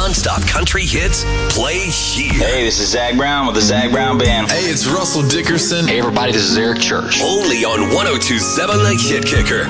non-stop country hits play here. Hey, this is Zach Brown with the Zach Brown Band. Hey, it's Russell Dickerson. Hey, everybody, this is Eric Church. Only on 102.7 The Hit Kicker.